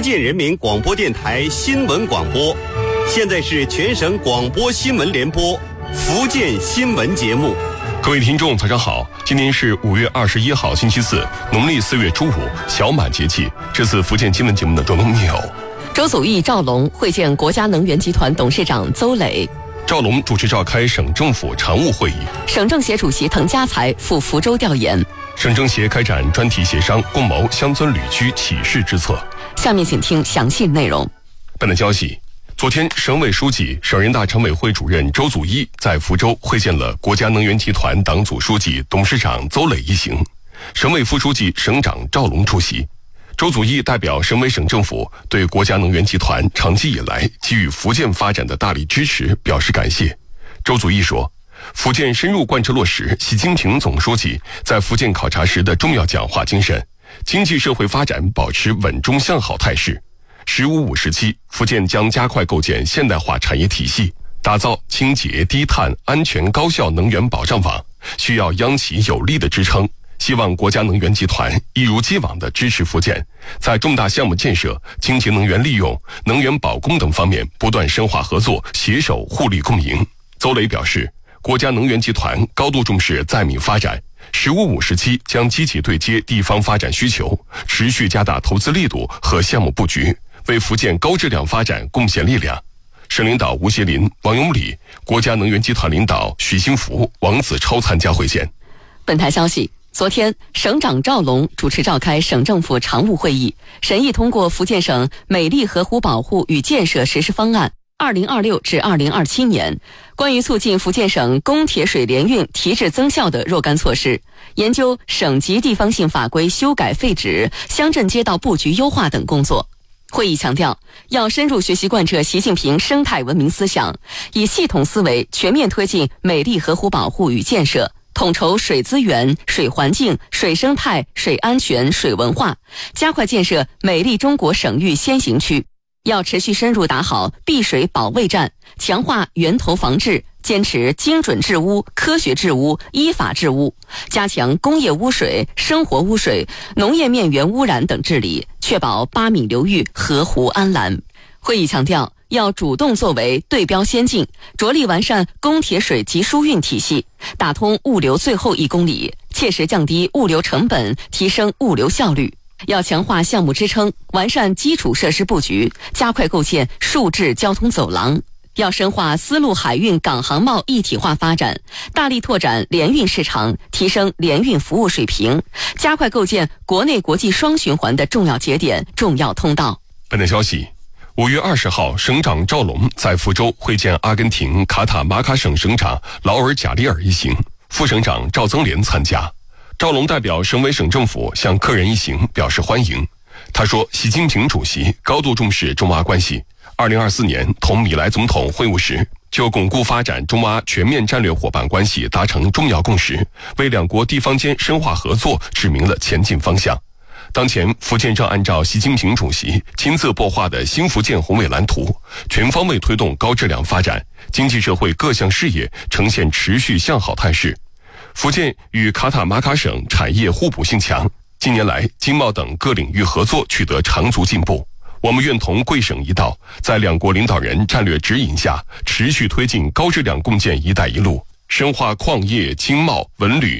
建人民广播电台新闻广播。现在是全省广播新闻联播福建新闻节目。 各位听众早上好，今天是5月21号星期四，农历4月初5，小满节气。这次福建新闻节目的主动有周祖义、赵龙会见国家能源集团董事长邹磊。 赵龙主持召开省政府常务会议。 省政协主席滕家才赴福州调研。 省政协开展专题协商，共谋乡村旅居启示之策。 下面请听详细内容。 本台消息，昨天省委书记、省人大常委会主任周祖义在福州会见了国家能源集团党组书记、董事长邹磊一行，省委副书记、省长赵龙出席。周祖义代表省委省政府对国家能源集团长期以来给予福建发展的大力支持表示感谢。周祖义说，福建深入贯彻落实习近平总书记在福建考察时的重要讲话精神，经济社会发展保持稳中向好态势。“15+5”时期，福建将加快构建现代化产业体系，打造清洁、低碳、安全、高效能源保障网，需要央企有力的支撑。希望国家能源集团一如既往地支持福建，在重大项目建设、清洁能源利用、能源保供等方面不断深化合作，携手互利共赢。邹磊表示，国家能源集团高度重视在闽发展，“15+5”时期将积极对接地方发展需求，持续加大投资力度和项目布局，为福建高质量发展贡献力量。省领导吴协林、王永礼，国家能源集团领导许兴福、王子超参加会见。 本台消息，昨天，省长赵龙主持召开省政府常务会议，审议通过福建省美丽河湖保护与建设实施方案2026至2027年，关于促进福建省公铁水联运提质增效的若干措施，研究省级地方性法规修改废止、乡镇街道布局优化等工作。会议强调，要深入学习贯彻习近平生态文明思想，以系统思维全面推进美丽河湖保护与建设，统筹水资源、水环境、水生态、水安全、水文化，加快建设美丽中国省域先行区。要持续深入打好避水保卫战，强化源头防治，坚持精准治污、科学治污、依法治污，加强工业污水、生活污水、农业面源污染等治理，确保8闽流域河湖安澜。会议强调，要主动作为，对标先进，着力完善公铁水集输运体系，打通物流最后1公里，切实降低物流成本，提升物流效率。要强化项目支撑，完善基础设施布局，加快构建数质交通走廊。要深化丝路海运港航贸一体化发展，大力拓展联运市场，提升联运服务水平，加快构建国内国际双循环的重要节点、重要通道。 本台消息，5月20号，省长赵龙在福州会见阿根廷卡塔马卡省省长劳尔贾利尔一行，副省长赵增廉参加。赵龙代表省委省政府向客人一行表示欢迎。他说，习近平主席高度重视中阿关系，2024年同米莱总统会晤时，就巩固发展中阿全面战略伙伴关系达成重要共识，为两国地方间深化合作指明了前进方向。当前，福建正按照习近平主席亲自擘画的新福建宏伟蓝图，全方位推动高质量发展，经济社会各项事业呈现持续向好态势。福建与卡塔马卡省产业互补性强，近年来经贸等各领域合作取得长足进步。我们愿同贵省一道，在两国领导人战略指引下，持续推进高质量共建“一带一路”，深化矿业、经贸、文旅、